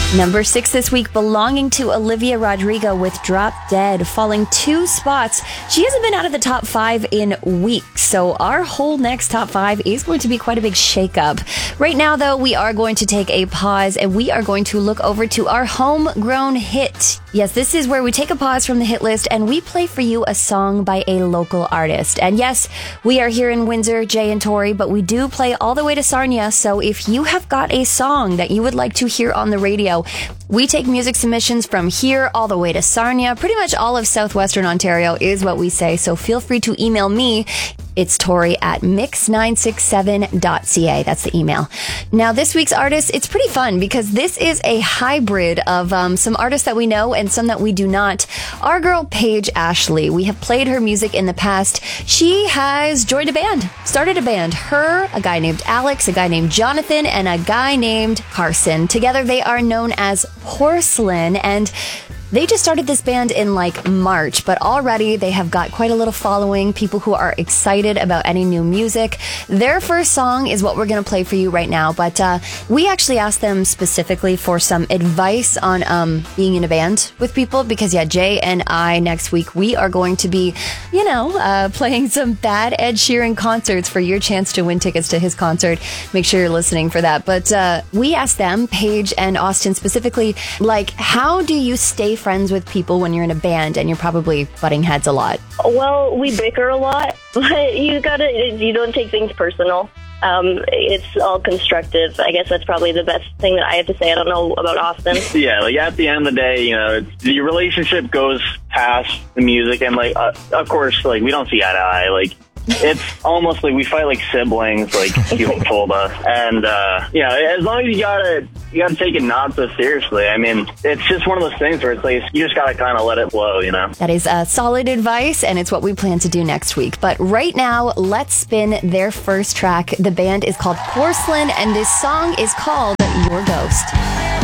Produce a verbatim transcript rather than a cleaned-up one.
Number six this week, belonging to Olivia Rodrigo with Drop Dead, falling two spots. She hasn't been out of the top five in weeks, so our whole next top five is going to be quite a big shakeup. Right now, though, we are going to take a pause and we are going to look over to our homegrown hit. Yes, this is where we take a pause from the hit list and we play for you a song by a local artist. And yes, we are here in Windsor, Jay and Tori, but we do play all the way to Sarnia. So if you have got a song that you would like to hear on the radio, we take music submissions from here all the way to Sarnia. Pretty much all of southwestern Ontario is what we say. So feel free to email me. It's Tori at mix nine six seven dot c a. That's the email. Now, this week's artist, it's pretty fun because this is a hybrid of um, some artists that we know and some that we do not. Our girl, Paige Ashley, we have played her music in the past. She has joined a band, started a band. Her, a guy named Alex, a guy named Jonathan, and a guy named Carson. Together, they are known as Porcelain, and they just started this band in like March, but already they have got quite a little following, people who are excited about any new music. Their first song is what we're going to play for you right now, but uh, we actually asked them specifically for some advice on um, being in a band with people because, yeah, Jay and I next week, we are going to be, you know, uh, playing some bad Ed Sheeran concerts for your chance to win tickets to his concert. Make sure you're listening for that. But uh, we asked them, Paige and Austin specifically, like, how do you stay friends with people when you're in a band and you're probably butting heads a lot? Well, we bicker a lot, but you gotta, you don't take things personal. Um, it's all constructive. I guess that's probably the best thing that I have to say. I don't know about Austin. Yeah, like at the end of the day, you know, your relationship goes past the music, and like, uh, of course, like we don't see eye to eye. Like, it's almost like we fight like siblings, like people told us. And, uh, you know, as long as you gotta, you gotta take it not so seriously. I mean, it's just one of those things where it's like, you just gotta kind of let it flow, you know? That is uh, solid advice, and it's what we plan to do next week. But right now, let's spin their first track. The band is called Porcelain, and this song is called Your Ghost.